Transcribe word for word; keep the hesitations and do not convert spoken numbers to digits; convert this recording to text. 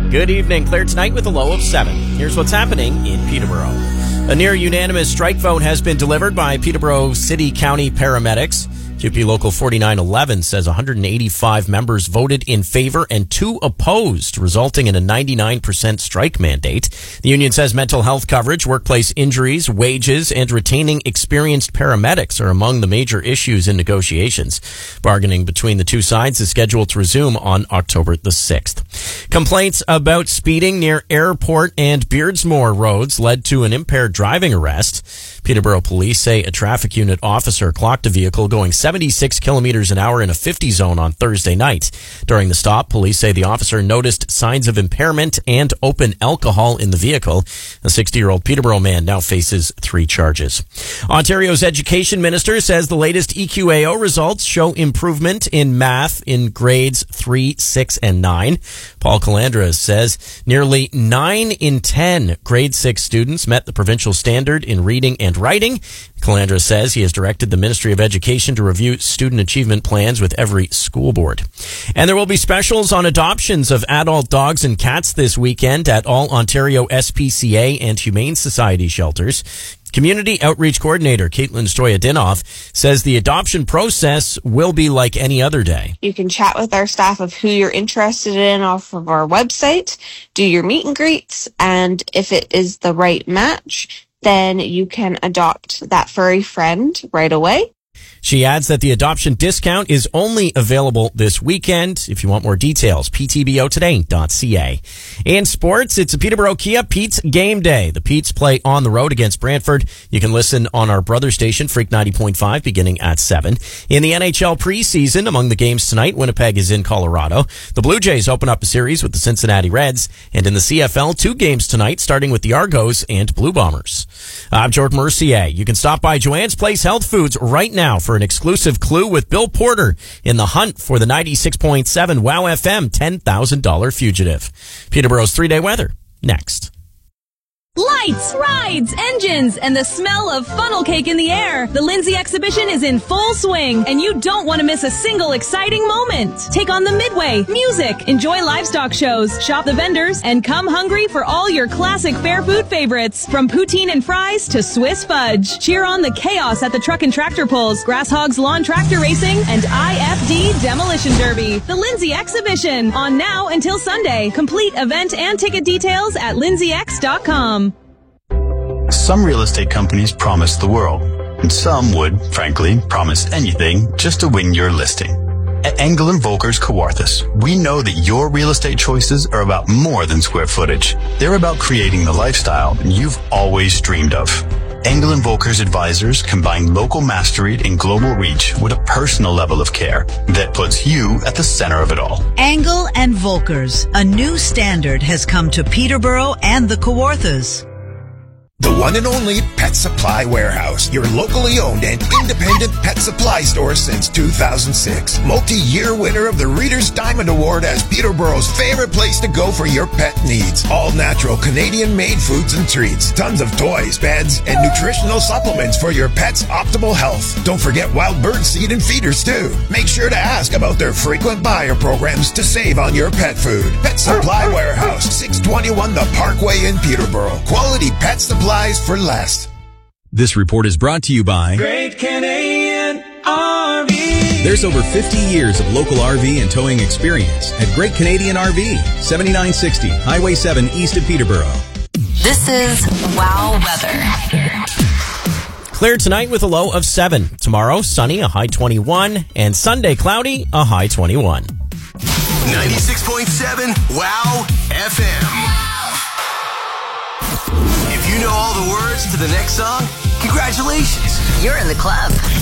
Good evening. Clear tonight with a low of seven. Here's what's happening in Peterborough. A near unanimous strike vote has been delivered by Peterborough City County paramedics. Q P Local forty-nine eleven says one hundred eighty-five members voted in favor and two opposed, resulting in a ninety-nine percent strike mandate. The union says mental health coverage, workplace injuries, wages, and retaining experienced paramedics are among the major issues in negotiations. Bargaining between the two sides is scheduled to resume on October the sixth. Complaints about speeding near Airport and Beardsmore roads led to an impaired driving arrest. Peterborough police say a traffic unit officer clocked a vehicle going seventy-six kilometers an hour in a fifty zone on Thursday night. During the stop, police say the officer noticed signs of impairment and open alcohol in the vehicle. A sixty-year-old Peterborough man now faces three charges. Ontario's education minister says the latest E Q A O results show improvement in math in grades three, six, and nine. Paul Calandra says nearly nine in ten grade six students met the provincial standard in reading and writing. Calandra says he has directed the Ministry of Education to review student achievement plans with every school board. And there will be specials on adoptions of adult dogs and cats this weekend at all Ontario S P C A and Humane Society shelters. Community Outreach Coordinator Caitlin Stoyadinoff says the adoption process will be like any other day. You can chat with our staff of who you're interested in off of our website, do your meet and greets, and if it is the right match, then you can adopt that furry friend right away. She adds that the adoption discount is only available this weekend. If you want more details, p t b o today dot c a. In sports, it's a Peterborough Kia Pete's Game Day. The Pete's play on the road against Brantford. You can listen on our brother station, Freak ninety point five, beginning at seven. In the N H L preseason, among the games tonight, Winnipeg is in Colorado. The Blue Jays open up a series with the Cincinnati Reds. And in the C F L, two games tonight, starting with the Argos and Blue Bombers. I'm Jordan Mercier. You can stop by Joanne's Place Health Foods right now for an exclusive clue with Bill Porter in the hunt for the ninety-six point seven Wow F M ten thousand dollars fugitive. Peterborough's three-day weather, next. Lights, rides, engines, and the smell of funnel cake in the air. The Lindsay exhibition is in full swing, and you don't want to miss a single exciting moment. Take on the Midway, music, enjoy livestock shows, shop the vendors, and come hungry for all your classic fair food favorites. From poutine and fries to Swiss fudge. Cheer on the chaos at the truck and tractor pulls, Grass Hogs lawn tractor racing, and I F D demolition derby. The Lindsay exhibition, on now until Sunday. Complete event and ticket details at lindsay x dot com. Some real estate companies promise the world, and some would, frankly, promise anything just to win your listing. At Engel and Volkers Kawarthus, we know that your real estate choices are about more than square footage. They're about creating the lifestyle you've always dreamed of. Engel and Volkers advisors combine local mastery and global reach with a personal level of care that puts you at the center of it all. Engel and Volkers, a new standard has come to Peterborough and the Kawarthas. The one and only Pet Supply Warehouse, your locally owned and independent pet supply store since two thousand six. Multi-year winner of the Reader's Diamond Award as Peterborough's favorite place to go for your pet needs. All natural Canadian-made foods and treats. Tons of toys, beds, and nutritional supplements for your pet's optimal health. Don't forget wild bird seed and feeders too. Make sure to ask about their frequent buyer programs to save on your pet food. Pet Supply Warehouse, six twenty-one The Parkway in Peterborough. Quality pet supply for less. This report is brought to you by Great Canadian R V. There's over fifty years of local R V and towing experience at Great Canadian R V, seventy-nine sixty Highway seven east of Peterborough. This is Wow Weather. Clear tonight with a low of seven. Tomorrow, sunny, a high twenty-one, and Sunday, cloudy, a high twenty-one. ninety-six point seven Wow F M. If you know all the words to the next song, congratulations. You're in the club.